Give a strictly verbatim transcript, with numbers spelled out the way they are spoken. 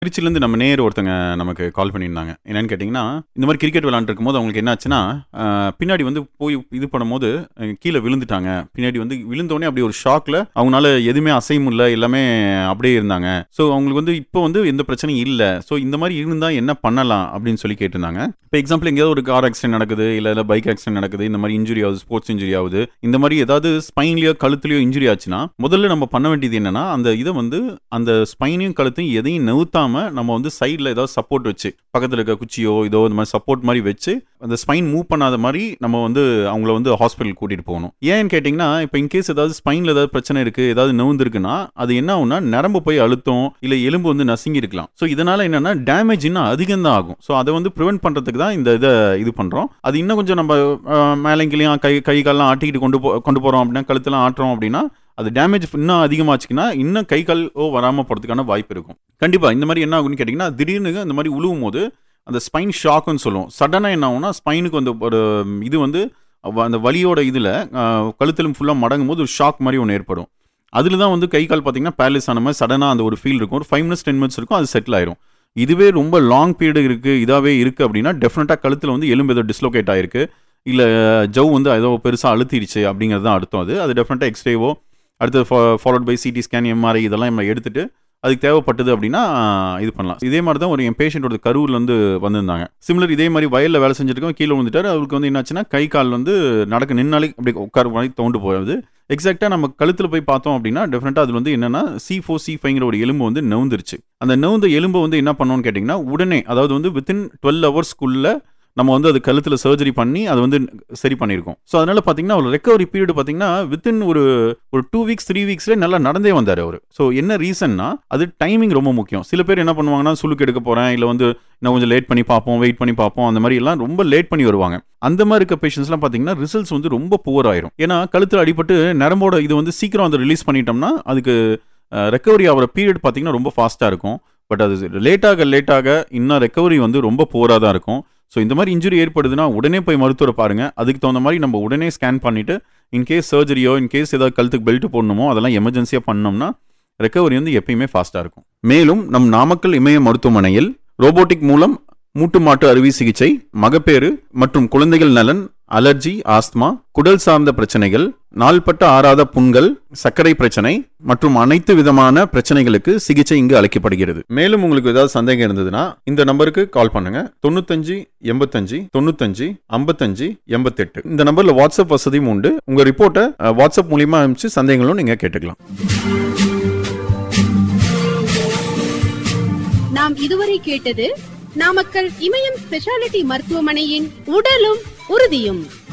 திருச்சியிலேருந்து நம்ம நேர் ஒருத்தங்க நமக்கு கால் பண்ணியிருந்தாங்க. என்னன்னு கேட்டிங்கன்னா, இந்த மாதிரி கிரிக்கெட் விளையாண்டுட்டு இருக்கும்போது அவங்களுக்கு என்ன ஆச்சுன்னா, அ பின்னாடி வந்து போய் இது பண்ணும்போது அ கீழ விழுந்துட்டாங்க. பின்னாடி வந்து விழுந்தோனே அப்படியே ஒரு ஷாக்ல அவங்கனால எதுவுமே அசைய முடியல. எல்லாமே அப்படியே இருந்தாங்க. ஸோ அவங்களுக்கு வந்து இப்போ வந்து எந்த பிரச்சனையும் இல்ல. ஸோ இந்த மாதிரி இருந்தா என்ன பண்ணலாம் அப்படின்னு சொல்லி கேட்டிருந்தாங்க. இப்போ எக்ஸாம்பிள் எங்கேயாவது ஒரு கார் ஆக்சிடென்ட் நடக்குது, இல்ல இல்ல பைக் ஆக்சிடென்ட் நடக்குது, இந்த மாதிரி இன்ஜுரி ஆகுது, ஸ்போர்ட்ஸ் இன்ஜுரி ஆகுது. இந்த மாதிரி ஏதாவது ஸ்பைன்லயோ கழுத்துலயோ இன்ஜுரி ஆச்சுன்னா, முதல்ல நம்ம பண்ண வேண்டியது என்னன்னா, அந்த இதை வந்து அந்த ஸ்பைனையும் கழுத்தையும் எதையும் நவுத்தாம நம்ம வந்து சைடில் ஏதாவது சப்போர்ட் வச்சு பக்கத்தில் இருக்க குச்சியோ இதோ இந்த மாதிரி சப்போர்ட் மாதிரி வச்சு அந்த ஸ்பைன் மூவ் பண்ணாத மாதிரி நம்ம வந்து அவங்கள வந்து ஹாஸ்பிட்டல் கூட்டிட்டு போகணும். ஏன்னு கேட்டிங்கன்னா, இப்போ இன்கேஸ் ஏதாவது ஸ்பைனில் ஏதாவது பிரச்சனை இருக்கு, ஏதாவது நவுந்துருக்குன்னா அது என்ன ஆகும்னா நரம்பு போய் அழுத்தம் இல்லை எலும்பு வந்து நசுங்கி இருக்கலாம். ஸோ இதனால என்னன்னா டேமேஜ் இன்னும் அதிகம் தான் ஆகும். ஸோ அதை வந்து ப்ரிவென்ட் பண்ணுறதுக்கு தான் இந்த இதை இது பண்ணுறோம். அது இன்னும் கொஞ்சம் நம்ம மேலங்கிலையும் கை கை கால்லாம் ஆட்டிக்கிட்டு கொண்டு போ கொண்டு போகிறோம் அப்படின்னா, கழுத்தெல்லாம் ஆட்டுறோம் அப்படின்னா அது டேமேஜ் இன்னும் அதிகமாச்சுன்னா இன்னும் கை கால் வராமல் போகிறதுக்கான வாய்ப்பு இருக்கும். கண்டிப்பாக இந்த மாதிரி என்ன ஆகும்னு கேட்டிங்கன்னா, திடீர்னு இந்த மாதிரி உழுவும் போது அந்த ஸ்பைன் ஷாக்குன்னு சொல்லுவோம். சடனாக என்ன ஆகும்னா ஸ்பைனுக்கு வந்து ஒரு இது வந்து அந்த வலியோட இதில் கழுத்திலும் ஃபுல்லாக மடங்கும் போது ஒரு ஷாக் மாதிரி ஒன்று ஏற்படும். அதில் தான் வந்து கை கால் பார்த்தீங்கன்னா பேரலைஸ் ஆன மாதிரி சடனாக அந்த ஒரு ஃபீல் இருக்கும். ஒரு ஃபைவ் மினிட்ஸ் டென் மினிட்ஸ் இருக்கும், அது செட்டில் ஆயிரும். இதுவே ரொம்ப லாங் பீரியட் இருக்குது, இதாகவே இருக்குது அப்படின்னா டெஃபினட்டாக கழுத்தில் வந்து எலும்பு ஏதோ டிஸ்லோகேட் ஆகிருக்கு, இல்லை ஜவ் வந்து ஏதோ பெருசாக அழுத்திடுச்சு அப்படிங்கிறது தான் அர்த்தம். அது அது டெஃபினட்டாக எக்ஸ்ரேவோ அடுத்து followed by CT scan, MRI இதெல்லாம் நம்ம எடுத்துட்டு அதுக்கு தேவைப்பட்டது அப்படின்னா இது பண்ணலாம். இதே மாதிரி தான் ஒரு என் பேஷண்ட்டோட கரூர்லேருந்து வந்திருந்தாங்க. சிமிலர் இதே மாதிரி வயலில் வேலை செஞ்சுருக்கோம், கீழே வந்துட்டார். அவருக்கு வந்து என்னாச்சுன்னா கை கால் வந்து நடக்க நின்னாலே அப்படி உட்கார மாதிரி தோண்டு போகுது. எக்ஸாக்டாக நம்ம கழுத்தில் போய் பார்த்தோம் அப்படின்னா டெஃபினட்டாக அது வந்து என்னன்னா சி ஃபோர் சி ஃபைவ்ங்கிற ஒரு எலும்பு வந்து நவுந்துருச்சு. அந்த நவுந்த எலும்பு வந்து என்ன பண்ணோன்னு கேட்டிங்கன்னா, உடனே அதாவது வந்து வித்தின் டுவெல் ஹவர்ஸ்க்குள்ளே நம்ம வந்து அது கழுத்தில் சர்ஜரி பண்ணி அது வந்து சரி பண்ணியிருக்கோம். ஸோ அதனால் பார்த்தீங்கன்னா ஒரு ரெக்கவரி பீரியட் பார்த்தீங்கன்னா வித்தின் ஒரு ஒரு டூ வீக்ஸ் த்ரீ வீக்ஸ்லேயே நல்லா நடந்தே வந்தார் அவர். ஸோ என்ன ரீசன்னா அது டைமிங் ரொம்ப முக்கியம். சில பேர் என்ன பண்ணுவாங்கன்னா, சுளுக்கு எடுக்க போகிறேன் இல்லை வந்து இன்னும் கொஞ்சம் லேட் பண்ணி பார்ப்போம், வெயிட் பண்ணி பார்ப்போம், அந்த மாதிரி எல்லாம் ரொம்ப லேட் பண்ணி வருவாங்க. அந்த மாதிரி இருக்க பேஷண்ட்ஸ்லாம் பார்த்தீங்கன்னா ரிசல்ட்ஸ் வந்து ரொம்ப புவர் ஆயிரும். ஏன்னா கழுத்தில் அடிபட்டு நரம்போட இது வந்து சீக்கிரம் வந்து ரிலீஸ் பண்ணிட்டோம்னா அதுக்கு ரெக்கவரி ஆகிற பீரியட் பார்த்தீங்கன்னா ரொம்ப ஃபாஸ்ட்டாக இருக்கும். பட் அது லேட்டாக லேட்டாக இன்னும் ரெக்கவரி வந்து ரொம்ப புவராக தான் இருக்கும். ஸோ இந்த மாதிரி இன்ஜுரி ஏற்படுதுன்னா உடனே போய் மருத்துவரை பாருங்கள். அதுக்கு தகுந்த மாதிரி நம்ம உடனே ஸ்கேன் பண்ணிவிட்டு இன்கேஸ் சர்ஜரியோ இன்கேஸ் ஏதாவது கழுத்துக்கு பெல்ட் போடணுமோ அதெல்லாம் எமர்ஜென்சியாக பண்ணோம்னா ரெக்கவரி வந்து எப்பயுமே ஃபாஸ்ட்டாக இருக்கும். மேலும் நம் நாமக்கல் இமய மருத்துவமனையில் ரோபோட்டிக் மூலம் மூட்டு மாட்டு அறுவை சிகிச்சை, மகப்பேறு மற்றும் குழந்தைகள் நலன், அலர்ஜி, ஆஸ்துமா, குடல் சார்ந்த பிரச்சனைகள், நாள்பட்ட ஆறாத புண்கள், சர்க்கரை பிரச்சனை மற்றும் அனைத்து விதமான பிரச்சனைகளுக்கு சிகிச்சை இங்கு அளிக்கப்படுகிறது. மேலும் உங்களுக்கு ஏதாவது சந்தேகம் இருந்ததுன்னா இந்த நம்பருக்கு கால் பண்ணுங்க. தொண்ணூத்தஞ்சு எண்பத்தஞ்சு தொண்ணூத்தஞ்சு ஐம்பத்தஞ்சு எண்பத்தெட்டு இந்த நம்பர்ல வாட்ஸ்அப் வசதியும் உண்டு. உங்க ரிப்போர்ட்டை வாட்ஸ்அப் மூலியமா அனுப்பிச்சு சந்தேகங்களும் நீங்க கேட்டுக்கலாம். நாம் இதுவரை கேட்டது நாமக்கல் இமயம் ஸ்பெஷாலிட்டி மருத்துவமனையின் உடலும் உறுதியும்.